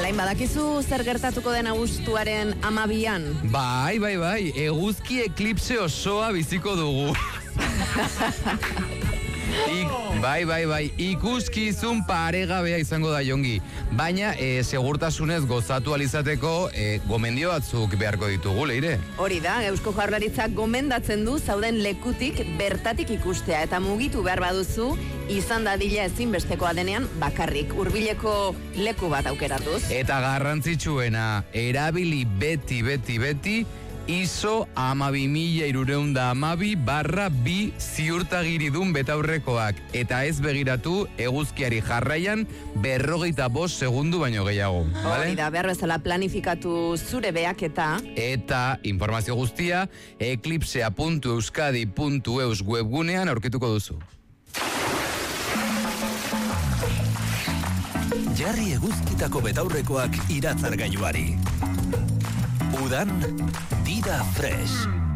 Alain, badakizu zer gertatuko den abuztuaren 12an? Bai, eguzki eklipse osoa biziko dugu. Bai, ikuskizun paregabea izango da, Jongi. Baina, segurtasunez gozatu alizateko, gomendio batzuk beharko ditugu, Leire. Hori da, Eusko Jaurlaritzak gomendatzen du zauden lekutik bertatik ikustea, eta mugitu behar baduzu, izan dadila ezinbestekoa denean bakarrik, hurbileko leku bat aukeratuz. Eta garrantzitsuena, erabili beti, ISO 12312/2 ziurtagiridun betaurrekoak, eta ez begiratu eguzkiari jarraian 45 segundu baino gehiago. Hori da, behar bezala planifikatu zure beaketa. Eta informazio guztia eclipsea.euskadi.eus webgunean aurkituko duzu. Jarri eguzkitako betaurrekoak iratzargailuari. Udan, dira fresh.